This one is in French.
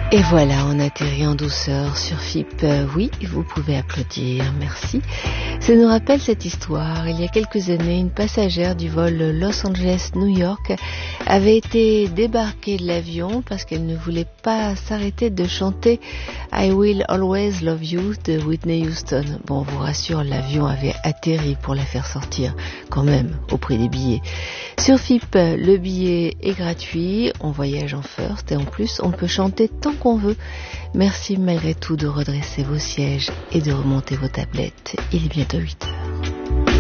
Et voilà, on atterrit en douceur sur FIP. Oui, vous pouvez applaudir, merci. Ça nous rappelle cette histoire. Il y a quelques années, une passagère du vol Los Angeles-New York avait été débarquée de l'avion parce qu'elle ne voulait pas s'arrêter de chanter I Will Always Love You de Whitney Houston. Bon, on vous rassure, l'avion avait atterri pour la faire sortir quand même au prix des billets. Sur FIP, le billet est gratuit, on voyage en first et en plus on peut chanter tant qu'on veut. Merci malgré tout de redresser vos sièges et de remonter vos tablettes. Il est bientôt 8 heures.